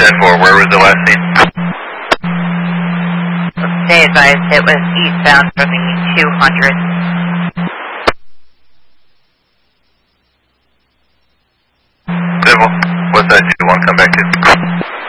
10-4, where was the last scene? Stay advised, it was eastbound from the 200. Civil, what's that, 2-1, come back to?